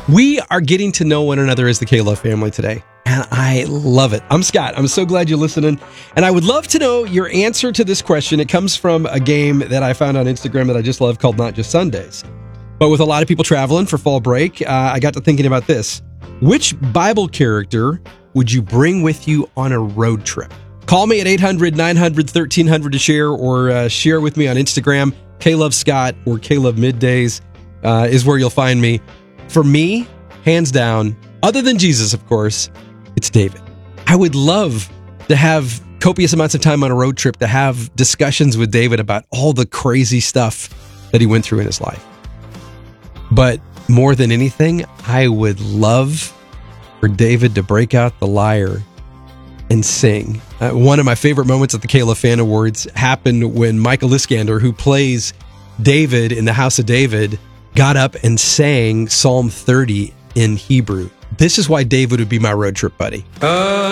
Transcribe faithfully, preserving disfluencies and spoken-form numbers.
We are getting to know one another as the K-Love family today, and I love it. I'm Scott. I'm so glad you're listening, and I would love to know your answer to this question. It comes from a game that I found on Instagram that I just love called Not Just Sundays. But with a lot of people traveling for fall break, uh, I got to thinking about this. Which Bible character would you bring with you on a road trip? Call me at eight hundred, nine hundred, thirteen hundred to share, or uh, share with me on Instagram. K-Love Scott or K-Love Middays uh, is where you'll find me. For me, hands down, other than Jesus, of course, it's David. I would love to have copious amounts of time on a road trip to have discussions with David about all the crazy stuff that he went through in his life. But more than anything, I would love for David to break out the lyre and sing. Uh, one of my favorite moments at the K-Love Fan Awards happened when Michael Iskander, who plays David in the House of David, got up and sang Psalm thirty in Hebrew. This is why David would be my road trip buddy. Uh